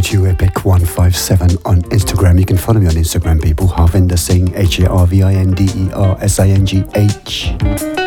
HUEpic157 on Instagram. You can follow me on Instagram, people. Harvinder Singh, HARVINDERSINGH.